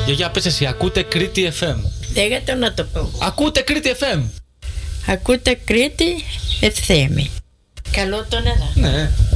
Γιαγιά, πες εσύ, ακούτε Κρήτη FM? Λέγατε να το πω. Ακούτε Κρήτη FM? Ακούτε Κρήτη FM. Καλό τον εδώ. Ναι.